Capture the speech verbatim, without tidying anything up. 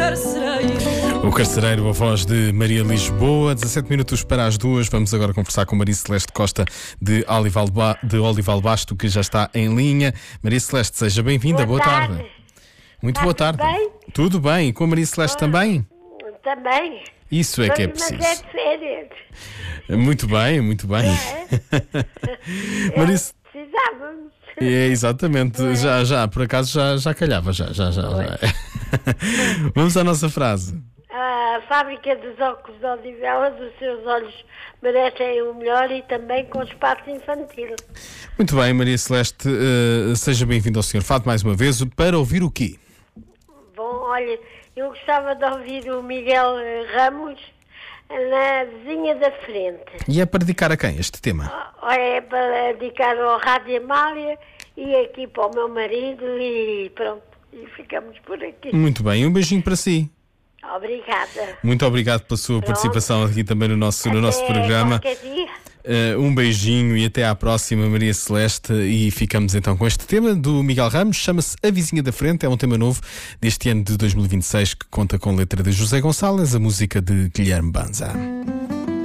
O Carcereiro, a voz de Maria Lisboa. Dezassete minutos para as duas. Vamos agora conversar com Maria Celeste Costa de Olival, ba... de Olival Basto, que já está em linha. Maria Celeste, seja bem-vinda. Boa, boa tarde. tarde. Muito Está boa tarde. Tudo bem? Tudo bem. Com a Maria Celeste boa. também? Também. Isso é mas, que é mas preciso. é de férias. Muito bem, muito bem. É. Maria... é, precisávamos. É, exatamente. É? Já, já, por acaso já, já calhava. Já, já, já, já. Vamos à nossa frase. A fábrica dos óculos de Odivelas, os seus olhos merecem o melhor e também com espaço infantil. Muito bem, Maria Celeste, uh, seja bem-vinda ao senhor Fado mais uma vez. Para ouvir o quê? Bom, olha, eu gostava de ouvir o Miguel Ramos na vizinha da frente. E é para dedicar a quem este tema? Olha, é para dedicar ao Rádio Amália e aqui para o meu marido e pronto, e ficamos por aqui. Muito bem, um beijinho para si. Obrigada. Muito obrigado pela sua Pronto. participação aqui também no nosso, no nosso programa. Dia. Uh, um beijinho e até à próxima, Maria Celeste. E ficamos então com este tema do Miguel Ramos, chama-se A Vizinha da Frente. É um tema novo deste ano de dois mil e vinte e seis que conta com letra de José Gonçalves, a música de Guilherme Banza.